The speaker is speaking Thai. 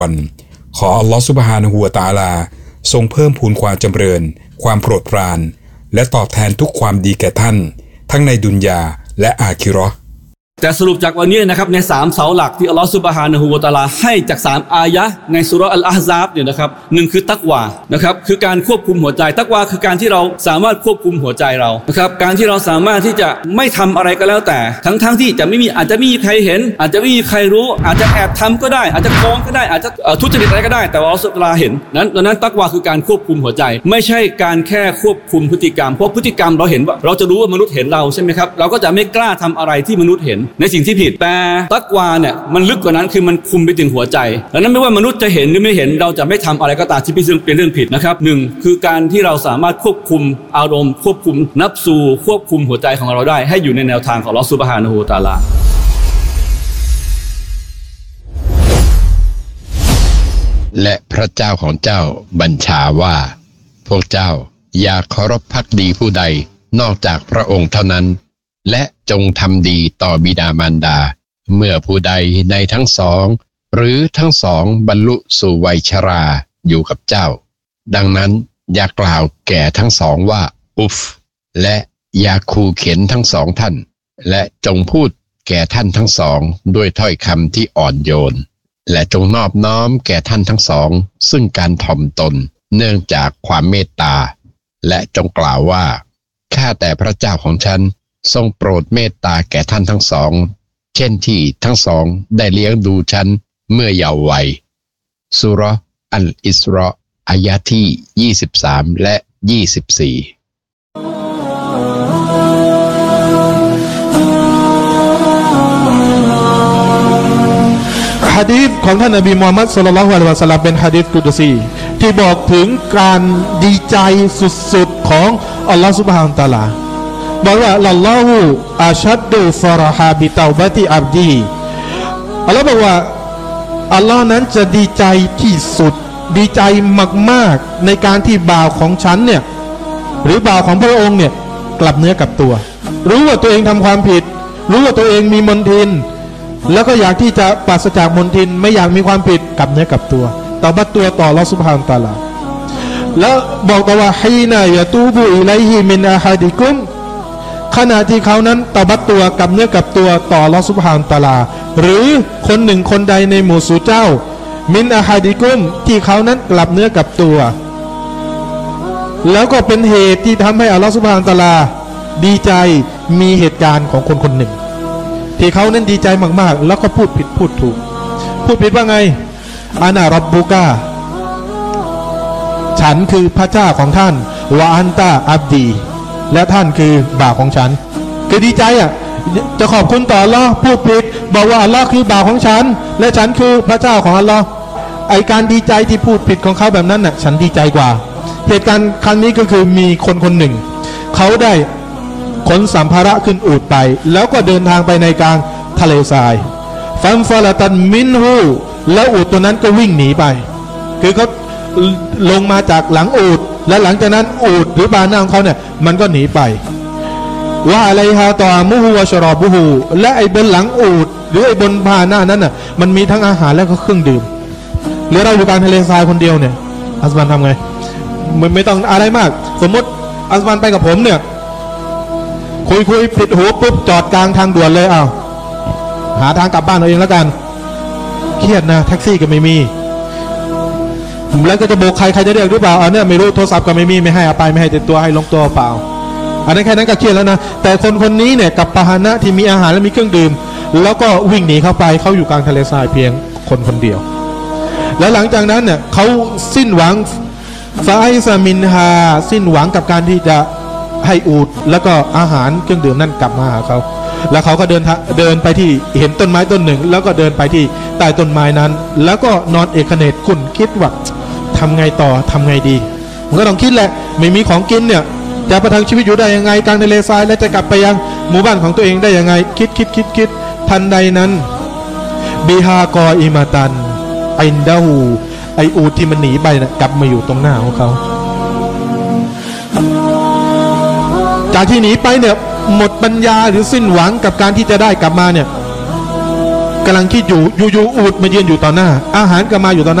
ขออัลลอฮฺซุบฮานะฮูวะตะอาลาทรงเพิ่มพูนความจำเริญความโปรดปรานและตอบแทนทุกความดีแก่ท่านทั้งในดุนยาและอาคิเราะห์แต่สรุปจากวันนี้นะครับใน3เสาหลักที่อัลลอฮฺซุบฮานะฮูวะตะอาลาให้จาก3อายะห์ในซูเราะห์อัลอะห์ซาบเนี่ยนะครับ1คือตักวานะครับคือการควบคุมหัวใจตักวาคือการที่เราสามารถควบคุมหัวใจเรานะครับการที่เราสามารถที่จะไม่ทำอะไรก็แล้วแต่ทั้งที่จะไม่มีอาจจะไม่มีใครเห็นอาจจะไม่มีใครรู้อาจจะแอบทำก็ได้อาจจะโกงก็ได้อาจจะทุจริตอะไรก็ได้แต่ว่าอัลลอฮฺซุบฮานะฮูวะตะอาลาเห็นนั้นตักวาคือการควบคุมหัวใจไม่ใช่การแค่ควบคุมพฤติกรรมเพราะพฤติกรรมเราเห็นว่าเราจะรู้ว่ามนุษย์เห็นเราใช่ไหมครับเราก็จะไม่กล้าทำอะไรที่มนุษย์เห็นในสิ่งที่ผิดแต่ตักวาเนี่ยมันลึกกว่านั้นคือมันคุมไปถึงหัวใจดังนั้นไม่ว่ามนุษย์จะเห็นหรือไม่เห็นเราจะไม่ทำอะไรก็ตามที่เป็นเรื่องผิดนะครับ1คือการที่เราสามารถควบคุมอารมณ์ควบคุมนัฟซูควบคุมหัวใจของเราได้ให้อยู่ในแนวทางของอัลเลาะห์ซุบฮานะฮูวะตะอาลาและพระเจ้าของเจ้าบัญชาว่าพวกเจ้าอย่าเคารพภักดีผู้ใดนอกจากพระองค์เท่านั้นและจงทำดีต่อบิดามารดาเมื่อผู้ใดในทั้งสองหรือทั้งสองบรรลุสู่วัยชราอยู่กับเจ้าดังนั้นอย่ากล่าวแก่ทั้งสองว่าอุฟและอย่าขู่เข็นทั้งสองท่านและจงพูดแก่ท่านทั้งสองด้วยถ้อยคำที่อ่อนโยนและจงนอบน้อมแก่ท่านทั้งสองซึ่งการถ่อมตนเนื่องจากความเมตตาและจงกล่าวว่าข้าแต่พระเจ้าของฉันทรงโปรดเมตตาแก่ท่านทั้งสองเช่นที่ทั้งสองได้เลี้ยงดูฉันเมื่อเยาว์วัยซูเราะห์อัลอิสเราะห์อายะห์ที่23และ24 หะดีษของท่านนบีมูฮัมมัดศ็อลลัลลอฮุอะลัยฮิวะซัลลัมเป็นหะดีษกุดซีที่บอกถึงการดีใจสุดๆของอัลลอฮฺซุบฮานะฮูวะตะอาลาบอกว่าลัลลอฮุอาชัดดุฟะรฮาบิตาวบะติอับดีอัลลอฮฺบอกว่าอัลลอฮ์นั้นจะดีใจที่สุดดีใจมากๆในการที่บ่าวของฉันเนี่ยหรือบ่าวของพระองค์เนี่ยกลับเนื้อกลับตัวรู้ว่าตัวเองทำความผิดรู้ว่าตัวเองมีมลทินแล้วก็อยากที่จะปราศจากมลทินไม่อยากมีความผิดกลับเนื้อกลับตัวตอบัตตัวต่ออัลลอฮฺซุบฮานะฮูวะตะอาลาแล้วบอกต่อว่าฮีนายะตูบุอิลัยฮิมินอะฮาดิกุมขณะที่เขานั้นตอบัตตัวกับเนื้อกับตัวต่ออัลเลาะห์ซุบฮานะฮูวะตะอาลาหรือคนหนึ่งคนใดในหมู่สู่เจ้ามินอะฮาดิกุมที่เขานั้นกลับเนื้อกับตัวแล้วก็เป็นเหตุที่ทำให้อัลเลาะห์ซุบฮานะฮูวะตะอาลาดีใจมีเหตุการณ์ของคนคนหนึ่งที่เขานั้นดีใจมากๆแล้วก็พูดผิดพูดถูกพูดผิดว่าไงอานาร็อบบุกาฉันคือพระเจ้าของท่านวะอันตาอับดีและท่านคือบ่าวของฉันคือดีใจจะขอบคุณต่ออัลลอฮ์พูดผิดบอกว่าอัลลอฮ์คือบ่าวของฉันและฉันคือพระเจ้าของอัลลอฮ์ไอการดีใจที่พูดผิดของเขาแบบนั้นน่ะฉันดีใจกว่าเหตุการณ์ครั้งนี้ก็คือมีคนคนหนึ่งเขาได้ขนสัมภาระขึ้นอูฐไปแล้วก็เดินทางไปในกลางทะเลทรายฟันฟาลตันมินฮูแล้วอูฐตัวนั้นก็วิ่งหนีไปคือเขาลงมาจากหลังอูฐและหลังจากนั้นอูฐหรือบาหน้าของเขาเนี่ยมันก็หนีไปว่าอะไรฮะต่อมุฮูวะชรอบุฮูและไอ้บนหลังอูฐหรือไอ้บนบาหน้านั้นน่ะมันมีทั้งอาหารและก็เครื่องดื่มหรือเราอยู่กลางทะเลทรายคนเดียวเนี่ยอัสมันทำไงไม่ต้องอะไรมากสมมติอัสมันไปกับผมเนี่ยคุยผิดหูปุ๊บจอดกลางทางด่วนเลยหาทางกลับบ้านเอาเองแล้วกันเครียดนะแท็กซี่ก็ไม่มีแล้วก็จะโบกใครจะเรียกหรือเปล่าเนี่ยไม่รู้โทรศัพท์ก็ไม่มีไม่ให้เอาไปไม่ให้ติดตัวให้ลงตัวเปล่าอันนั้นแค่นั้นก็เครียดแล้วนะแต่คนนี้เนี่ยกับพาหนะที่มีอาหารและมีเครื่องดื่มแล้วก็วิ่งหนีเข้าไปเขาอยู่กลางทะเลทรายเพียงคนเดียวแล้วหลังจากนั้นเนี่ยเขาสิ้นหวังฟาไอซามินฮาสิ้นหวังกับการที่จะให้อูฐแล้วก็อาหารเครื่องดื่มนั่นกลับมาหาเขาแล้วเขาก็เดินไปที่เห็นต้นไม้ต้นหนึ่งแล้วก็เดินไปที่ใต้ต้นไม้นั้นแล้วก็นอนเอกเนตคุณคิดว่าทำไงต่อทำไงดีมันก็ต้องคิดแหละไม่มีของกินเนี่ยจะประทังชีวิตอยู่ได้ยังไงกลางทะเลทรายและจะกลับไปยังหมู่บ้านของตัวเองได้ยังไงคิดทันใดนั้นบิฮากออิมาตันอินดาหูไออูฐที่มันหนีไปนะกลับมาอยู่ตรงหน้าของเขาจากที่หนีไปเนี่ยหมดปัญญาหรือสิ้นหวังกับการที่จะได้กลับมาเนี่ยกำลังคิดอยู่อูฐมายืนอยู่ต่อหน้าอาหารก็มาอยู่ต่อหน้า